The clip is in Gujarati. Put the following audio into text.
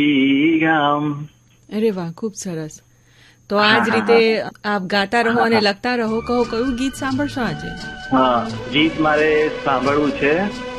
ગામ. અરે વાહ, ખૂબ સરસ. તો આ જ રીતે આપ ગાતા રહો અને લખતા રહો. કહો, કયું ગીત સાંભળશો આજે? હા, ગીત મારે સાંભળવું છે